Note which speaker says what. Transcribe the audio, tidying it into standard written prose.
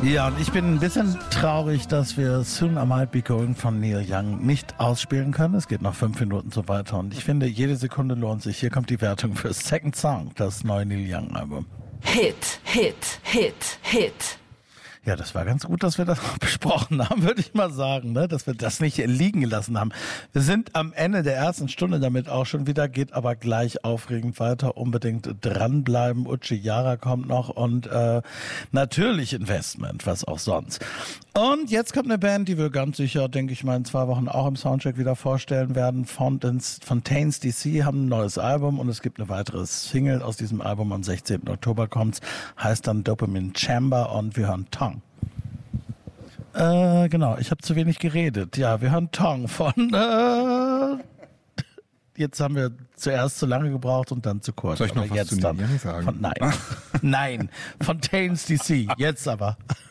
Speaker 1: Ja, und ich bin ein bisschen traurig, dass wir Soon I Might Be Going von Neil Young nicht ausspielen können. Es geht noch 5 Minuten so weiter und ich finde, jede Sekunde lohnt sich. Hier kommt die Wertung für Second Song, das neue Neil Young Album.
Speaker 2: Hit, Hit, Hit, Hit.
Speaker 1: Ja, das war ganz gut, dass wir das noch besprochen haben, würde ich mal sagen, ne? Dass wir das nicht liegen gelassen haben. Wir sind am Ende der ersten Stunde damit auch schon wieder, geht aber gleich aufregend weiter. Unbedingt dranbleiben. Uchi Yara kommt noch und natürlich Investment, was auch sonst. Und jetzt kommt eine Band, die wir ganz sicher, denke ich mal, in 2 Wochen auch im Soundcheck wieder vorstellen werden. Fontaines DC haben ein neues Album und es gibt eine weitere Single aus diesem Album. Am 16. Oktober kommt's, heißt dann Dopamine Chamber und wir hören Tong. Genau, ich habe zu wenig geredet. Ja, wir hören Tong von... Jetzt haben wir zuerst zu lange gebraucht und dann zu kurz.
Speaker 3: Soll ich noch was
Speaker 1: jetzt
Speaker 3: zu Neil Young sagen?
Speaker 1: Nein, Fontaines DC, jetzt aber.